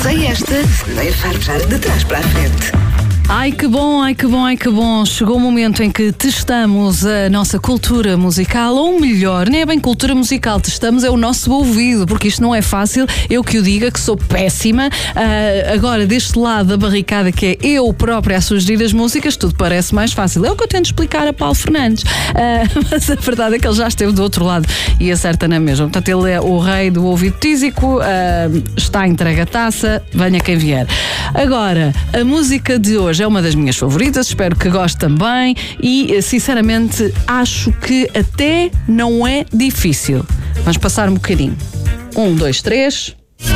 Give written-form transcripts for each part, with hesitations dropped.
Usei esta semana farjar de trás para a frente. Ai que bom, ai que bom, ai que bom. Chegou o momento em que testamos a nossa cultura musical, ou melhor, nem é bem cultura musical, testamos é o nosso ouvido, porque isto não é fácil, eu que o diga, que sou péssima. Agora, deste lado da barricada, que é eu própria a sugerir as músicas, tudo parece mais fácil. É o que eu tento explicar a Paulo Fernandes. Mas a verdade é que ele já esteve do outro lado e acerta na mesma. Portanto, ele é o rei do ouvido tísico, está entregue a taça, venha quem vier. Agora, a música de hoje é uma das minhas favoritas, espero que goste também e, sinceramente, acho que até não é difícil. Vamos passar um bocadinho. 1, 2, 3.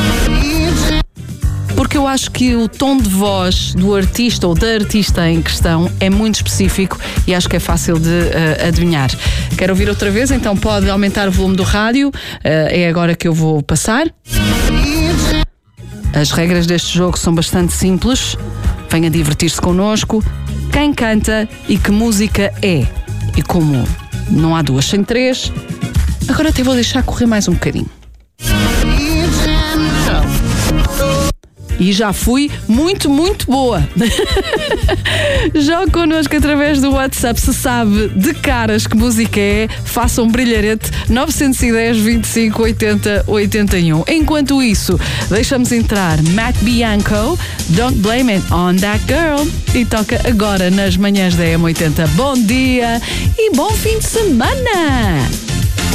Porque eu acho que o tom de voz do artista ou da artista em questão é muito específico e acho que é fácil de adivinhar. Quer ouvir outra vez? Então pode aumentar o volume do rádio. É agora que eu vou passar. As regras deste jogo são bastante simples. Venha divertir-se connosco. Quem canta e que música é? E como não há duas sem três, agora até vou deixar correr mais um bocadinho. E já fui muito, muito boa. Jogue connosco através do WhatsApp. Se sabe de caras que música é, faça um brilharete 910 25 80 81. Enquanto isso, deixamos entrar Matt Bianco, Don't Blame It on That Girl, e toca agora nas manhãs da M80. Bom dia e bom fim de semana!